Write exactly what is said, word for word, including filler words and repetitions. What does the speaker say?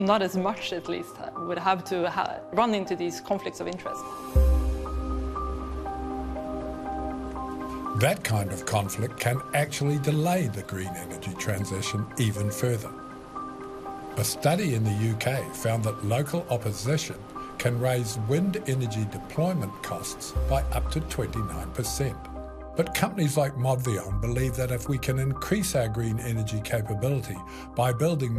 not as much at least, would have to ha run into these conflicts of interest. That kind of conflict can actually delay the green energy transition even further. A study in the U K found that local opposition can raise wind energy deployment costs by up to twenty-nine percent. But companies like Modvion believe that if we can increase our green energy capability by building